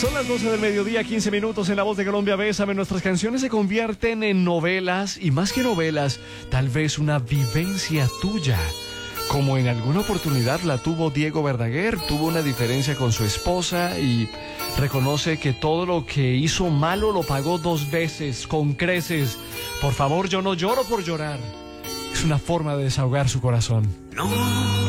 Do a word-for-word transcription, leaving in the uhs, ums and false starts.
Son las doce del mediodía, quince minutos en La Voz de Colombia. Bésame. Nuestras canciones se convierten en novelas y más que novelas, tal vez una vivencia tuya. Como en alguna oportunidad la tuvo Diego Verdaguer, tuvo una diferencia con su esposa y reconoce que todo lo que hizo malo lo pagó dos veces, con creces. Por favor, yo no lloro por llorar. Es una forma de desahogar su corazón. No.